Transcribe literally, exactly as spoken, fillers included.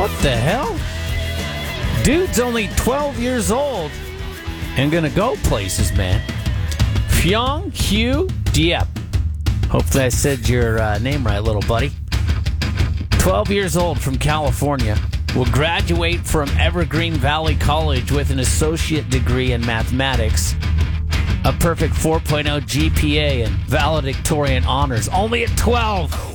What the hell? Dude's only twelve years old and gonna go places, man. Fyong Hugh Diep. Hopefully I said your uh, name right, little buddy. twelve years old from California. Will graduate from Evergreen Valley College with an associate degree in mathematics, a perfect four point oh G P A, and valedictorian honors. Only at twelve.